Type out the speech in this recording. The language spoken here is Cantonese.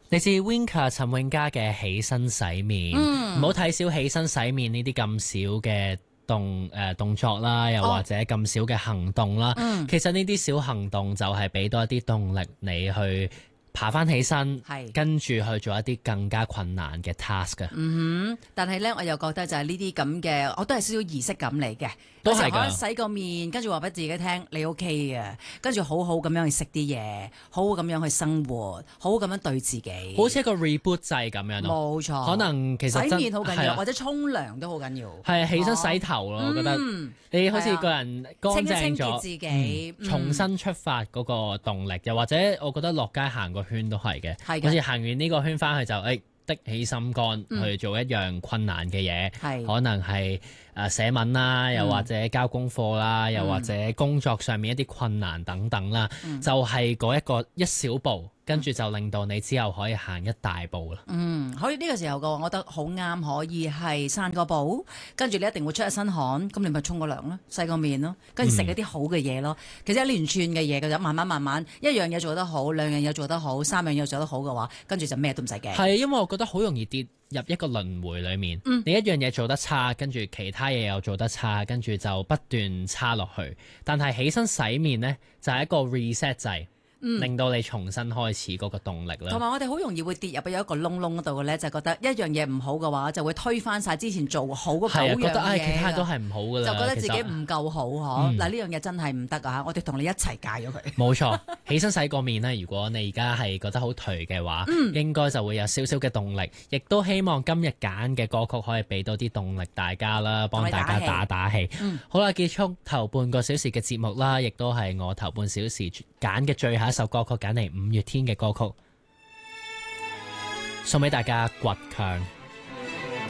嚟自 Winka 陳永嘉嘅起身洗面，唔好睇小起身洗面呢啲咁少嘅動作啦，又或者咁少嘅行動啦。其實呢啲小行動就係俾多一啲動力你去爬翻起身，跟住去做一啲更加困難嘅 task 嘅。 但係咧，我又覺得就係呢啲咁嘅，我都係少少儀式感嚟嘅。 都係㗎。 洗個面，跟住話俾自己聽，你 OK 嘅，跟住好好咁樣去食啲嘢，好好咁樣去生活，好好咁樣對自己， 好似一個 reboot 掣咁樣咯。 冇錯。 可能其實洗面好緊要，或者沖涼都好緊要。 係啊，起身洗頭咯，我覺得你好似個人乾淨咗， 清潔自己， 重新出發嗰個動力，又或者我覺得落街行個圈都係嘅，好似行完呢個圈翻去就的起心肝去做一樣困難嘅嘢，可能係寫文啦，又或者交功課啦，又或者工作上面一啲困難等等啦，就係嗰一小步，跟住就令到你之後可以行一大步啦。 可以呢個時候嘅，我覺得好啱，可以係散個步，跟住你一定會出一身汗，咁你咪沖個涼咯，洗個面咯，跟住食一啲好嘅嘢咯。其實一連串嘅嘢嘅啫，慢慢，一樣嘢做得好，兩樣嘢做得好，三樣嘢做得好嘅話，跟住就咩都唔使驚。 係，因為我覺得好容易跌入一個輪迴裡面，你一樣嘢做得差，跟住其他嘢又做得差，跟住就不斷差落去。但係起身洗面呢，就係一個 reset 掣。令到你重新開始嗰個動力啦。 同埋我哋好容易會跌入一個窿窿嗰度嘅咧，就覺得一樣嘢唔好嘅話，就會推翻晒之前做好嗰九樣嘢。 覺得其他都係唔好㗎啦， 就覺得自己唔夠好嗱，呢樣嘢真係唔得啊！我哋同你一齊戒咗佢。 冇錯，起身洗個面咧，如果你而家係覺得好頹嘅話，應該就會有少少嘅動力。亦都希望今日揀嘅歌曲可以俾到啲動力大家啦，幫大家打氣。好啦，結束頭半個小時嘅節目啦，亦都係我頭半小時揀嘅最後一首歌曲，揀嚟5月天嘅歌曲，送俾大家倔強。